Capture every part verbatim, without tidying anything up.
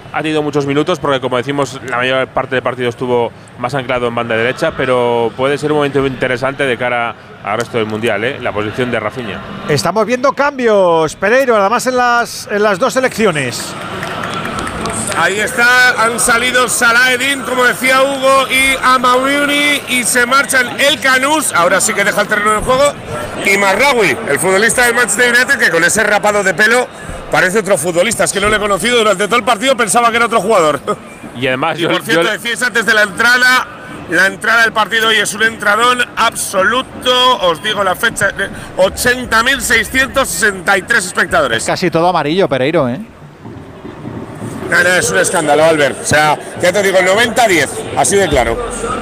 ha tenido muchos minutos porque, como decimos, la mayor parte del partido estuvo más anclado en banda derecha, pero puede ser un momento interesante de cara al resto del Mundial, ¿eh? La posición de Rafinha. Estamos viendo cambios, Pereiro, además en las, en las dos selecciones. Ahí está, han salido Salahedin, como decía Hugo, y Amaouni, y se marchan El Canús, ahora sí que deja el terreno de juego, y Marraoui, el futbolista del Manchester United, que con ese rapado de pelo parece otro futbolista. Es que no lo he conocido durante todo el partido, pensaba que era otro jugador. Y además, y yo, por cierto, yo, decíais antes de la entrada, la entrada del partido hoy es un entradón absoluto, os digo la fecha, ochenta mil seiscientos sesenta y tres espectadores. Casi todo amarillo, Pereiro, ¿eh? No, no, es un escándalo, Albert. O sea, ya te digo, noventa a diez, así de claro.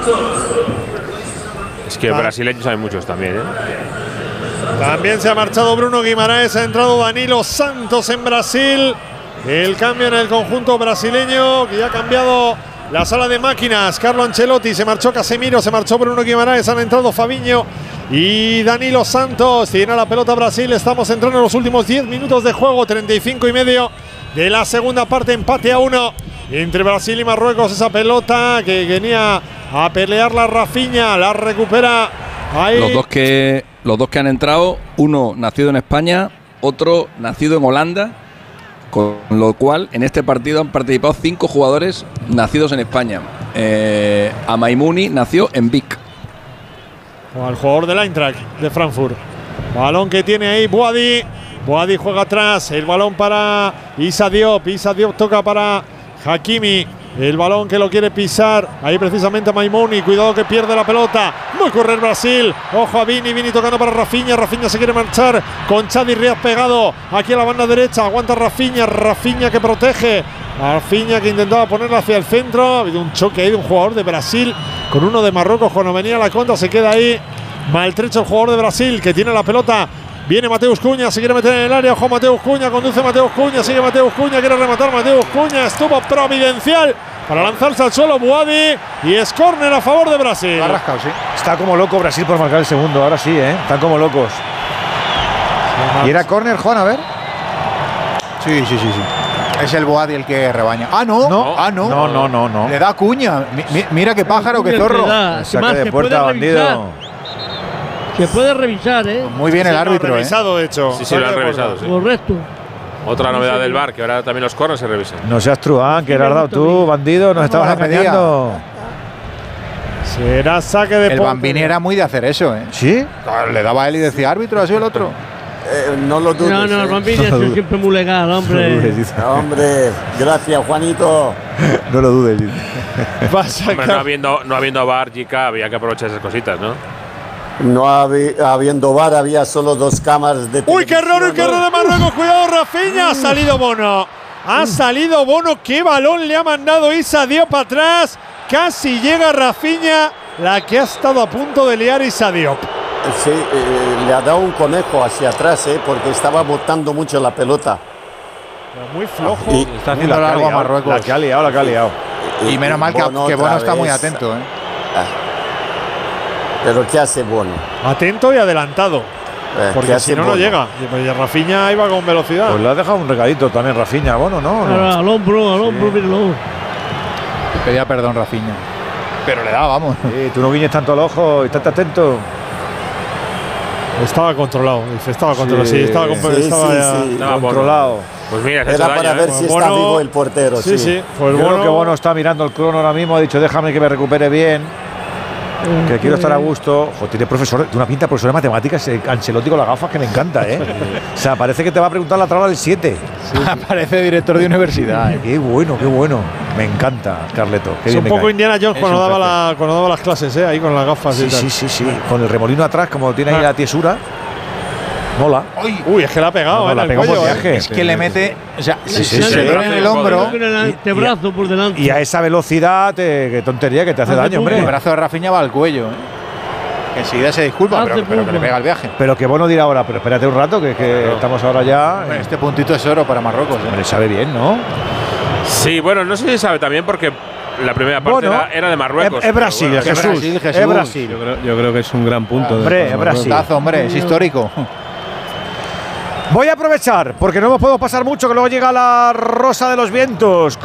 Es que brasileños hay muchos también, ¿eh? También se ha marchado Bruno Guimaraes, ha entrado Danilo Santos en Brasil. El cambio en el conjunto brasileño, que ya ha cambiado la sala de máquinas. Carlo Ancelotti, se marchó Casemiro, se marchó Bruno Guimaraes, han entrado Fabinho y Danilo Santos. Tiene la pelota Brasil, estamos entrando en los últimos diez minutos de juego, treinta y cinco y medio de la segunda parte, empate a uno entre Brasil y Marruecos. Esa pelota que venía a pelear la Rafinha, la recupera ahí. Los dos que, los dos que han entrado, uno nacido en España, otro nacido en Holanda, con lo cual en este partido han participado cinco jugadores nacidos en España. Eh, Amaouni nació en Vic. O al jugador del Eintracht de Frankfurt. Balón que tiene ahí Boadi. Boadi juega atrás, el balón para Issa Diop, Issa Diop toca para Hakimi, el balón que lo quiere pisar, ahí precisamente Amaouni, cuidado que pierde la pelota, va a correr Brasil, ojo a Vini, Vini tocando para Rafinha, Rafinha se quiere marchar con Chadi Riaz pegado, aquí a la banda derecha, aguanta Rafinha, Rafinha que protege, Rafinha que intentaba ponerla hacia el centro, ha habido un choque ahí de un jugador de Brasil con uno de Marruecos cuando venía la contra, se queda ahí, maltrecho el jugador de Brasil que tiene la pelota. Viene Mateus Cunha, se quiere meter en el área, ojo Mateus Cunha, conduce Mateus Cunha, sigue Mateus Cunha, quiere rematar Mateus Cunha, estuvo providencial para lanzarse al suelo Boadi y es córner a favor de Brasil. Ha rascado, sí. Está como loco Brasil por marcar el segundo, ahora sí, ¿eh? Están como locos. ¿Y era córner, Juan, a ver? Sí, sí, sí, sí. Es el Boadi el que rebaña. Ah, no, no, ah, no. No, no, no, no. Le da Cunha. Mi, mi, mira qué pájaro, qué zorro. Saque de puerta, bandido. Se puede revisar, ¿eh? Muy bien sí, el árbitro, lo revisado, ¿eh? de hecho. Sí, sí, lo han revisado. Sí. Correcto. Otra novedad del V A R, que ahora también los corners se revisan. No seas truán, que le has dado tú, bandido, nos estabas engañando. Será saque de El Bambini era muy de hacer eso, ¿eh? ¿Sí? Le daba a él y decía, árbitro, ha sido el otro. Eh, no lo dudes. No, no, el Bambini es no siempre muy legal, hombre. No dudes, hombre, gracias, Juanito. No lo dudes. Hombre, no habiendo, no habiendo V A R, Jica, había que aprovechar esas cositas, ¿no? No habi, habiendo V A R, había solo dos cámaras de ¡Uy, qué error, uy, qué error de Marruecos! ¡Cuidado, Rafinha! Ha salido Bono. Ha salido Bono. ¡Qué balón le ha mandado Issa Diop para atrás! Casi llega Rafinha, la que ha estado a punto de liar Issa Diop. Sí, eh, le ha dado un conejo hacia atrás, eh, porque estaba botando mucho la pelota. Pero muy flojo. Y, está haciendo algo a Marruecos. La que ha liado, la que ha liado. Y, y menos mal que Bono, que Bono está muy atento, ¿eh? Ah. Pero ¿qué hace Bono? Atento y adelantado. Eh, porque si no, Bono? no llega. Y Rafinha iba con velocidad. Pues le ha dejado un regalito también Rafinha, Bono, ¿no? Al, al hombro, al hombro, sí. Míralo. Pedía perdón Rafinha. Pero le da, vamos. Sí, tú no guiñes tanto el ojo y estate atento. Estaba controlado, dice, estaba controlado. Sí, sí estaba, sí, estaba sí, ya sí. Estaba controlado. Pues mira, era para daño, ver ¿eh? si Bono, está vivo el portero. Sí, sí. sí. Pues Yo Bono, creo que Bono está mirando el crono ahora mismo, ha dicho déjame que me recupere bien. Que quiero estar a gusto. Jo, tiene profesor, una pinta de profesor de matemáticas, eh, Ancelotti con las gafas que me encanta, ¿eh? O sea, parece que te va a preguntar la tabla del siete. Sí, sí. Parece director de universidad. ¿eh? Qué bueno, qué bueno. Me encanta, Carleto. Qué es bien un poco cae. Indiana Jones cuando daba, la, cuando daba las clases, ¿eh? Ahí con las gafas sí, y tal. Sí, sí, sí. Con el remolino atrás, como tiene ahí la tiesura. Mola. Uy, es que la ha pegado, no, ¿eh? La el pegó cuello, por viaje. Es que le mete. O sea, sí, se, sí, se sí, le en el hombro. El antebrazo por delante. Y a esa velocidad, te, qué tontería que te hace daño, hombre. El brazo de Rafinha va al cuello, ¿eh? Que enseguida se disculpa, pero, pero que le pega el viaje. Pero que Bono dirá ahora, pero espérate un rato, que, que claro. Estamos ahora ya. Bueno, este puntito es oro para Marruecos. ¿eh? Hombre, sabe bien, ¿no? Sí, bueno, no sé si sabe también porque la primera parte bueno, era, era de Marruecos. Es, es Brasil, bueno, Jesús. Es Brasil, Jesús. Es Brasil. Yo creo, yo creo que es un gran punto. Hombre, es Brasil. Tazo, hombre, es histórico. Voy a aprovechar, porque no nos podemos pasar mucho, que luego llega la Rosa de los Vientos.